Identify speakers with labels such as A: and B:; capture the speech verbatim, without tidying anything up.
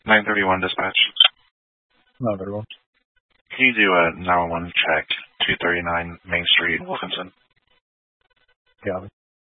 A: nine thirty-one dispatch.
B: nine thirty-one.
A: Can you do a nine one one check, two thirty-nine Main Street, Wilkinson?
B: Yeah.